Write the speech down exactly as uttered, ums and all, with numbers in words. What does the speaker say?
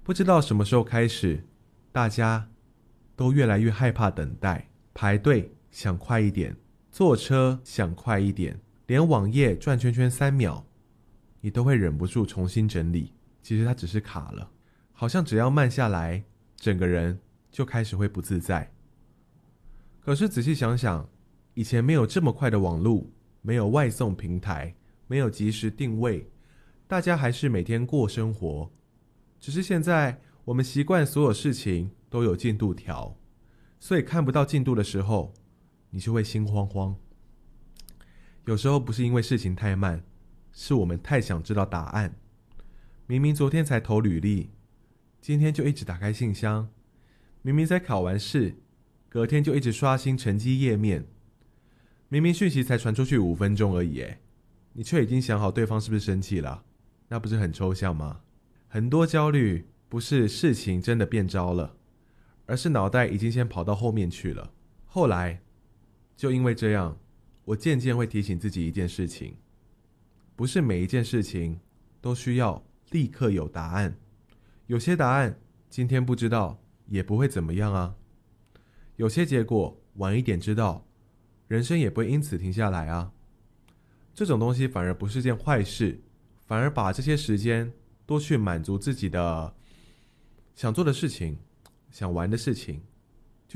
不知道什么时候开始，大家都越来越害怕等待，排队想快一点，坐车想快一点，连网页转圈圈三秒，你都会忍不住重新整理。其实它只是卡了，好像只要慢下来，整个人就开始会不自在。可是仔细想想，以前没有这么快的网路，没有外送平台，没有即时定位，大家还是每天过生活。只是现在我们习惯所有事情都有进度条，所以看不到进度的时候，你就会心慌慌。有时候不是因为事情太慢，是我们太想知道答案。明明昨天才投履历，今天就一直打开信箱；明明才考完试，隔天就一直刷新成绩页面。明明讯息才传出去五分钟而已，诶，你却已经想好对方是不是生气了，那不是很抽象吗？很多焦虑不是事情真的变糟了，而是脑袋已经先跑到后面去了。后来就因为这样，我渐渐会提醒自己一件事情，不是每一件事情都需要立刻有答案，有些答案今天不知道也不会怎么样啊，有些结果晚一点知道，人生也不会因此停下来啊。这种东西反而不是件坏事，反而把这些时间多去满足自己的想做的事情，想玩的事情，